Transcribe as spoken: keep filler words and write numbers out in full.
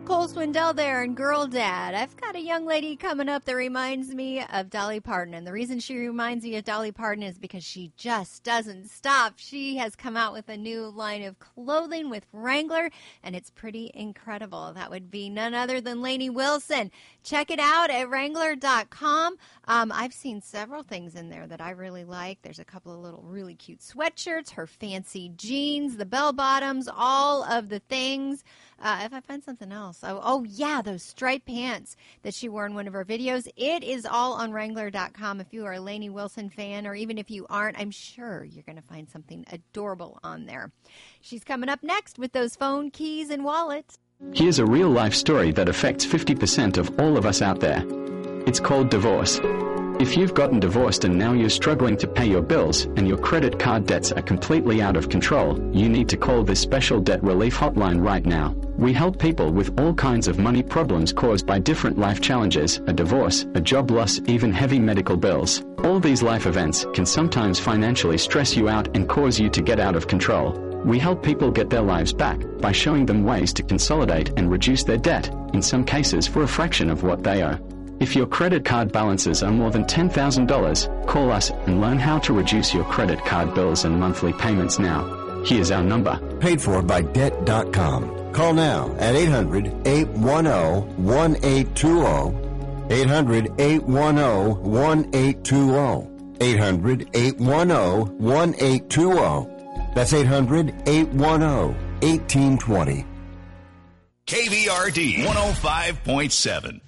Cole Swindell there and Girl Dad. I've got a young lady coming up that reminds me of Dolly Parton. And the reason she reminds me of Dolly Parton is because she just doesn't stop. She has come out with a new line of clothing with Wrangler, and it's pretty incredible. That would be none other than Lainey Wilson. Check it out at Wrangler dot com. Um, I've seen several things in there that I really like. There's a couple of little really cute sweatshirts, her fancy jeans, the bell bottoms, all of the things. Uh, if I find something else. Oh, oh, yeah, those striped pants that she wore in one of her videos. It is all on Wrangler dot com. If you are a Lainey Wilson fan, or even if you aren't, I'm sure you're going to find something adorable on there. She's coming up next with those phone, keys, and wallets. Here's a real-life story that affects fifty percent of all of us out there. It's called divorce. If you've gotten divorced and now you're struggling to pay your bills and your credit card debts are completely out of control, you need to call this special debt relief hotline right now. We help people with all kinds of money problems caused by different life challenges, a divorce, a job loss, even heavy medical bills. All these life events can sometimes financially stress you out and cause you to get out of control. We help people get their lives back by showing them ways to consolidate and reduce their debt, in some cases for a fraction of what they owe. If your credit card balances are more than ten thousand dollars, call us and learn how to reduce your credit card bills and monthly payments now. Here's our number. Paid for by debt dot com. Call now at eight hundred, eight one zero, one eight two zero. eight hundred, eight one zero, one eight two zero. eight hundred, eight one zero, one eight two zero. That's eight hundred, eight one zero, one eight two zero. K V R D one oh five point seven.